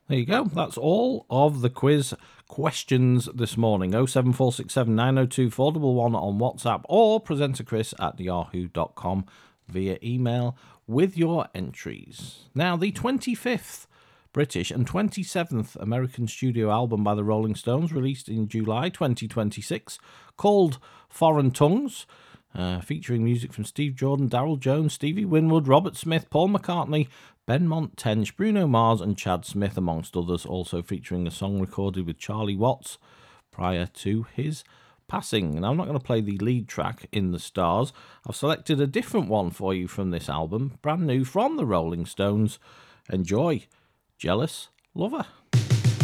There you go. That's all of the quiz questions this morning. 07467 902 411 on WhatsApp or presenterchris@yahoo.com via email with your entries. Now, the 25th British and 27th American studio album by the Rolling Stones, released in July 2026, called Foreign Tongues, featuring music from Steve Jordan, Darryl Jones, Stevie Winwood, Robert Smith, Paul McCartney, Benmont Tench, Bruno Mars and Chad Smith, amongst others, also featuring a song recorded with Charlie Watts prior to his passing. And I'm not going to play the lead track, In the Stars. I've selected a different one for you from this album, brand new from the Rolling Stones. Enjoy Jealous Lover.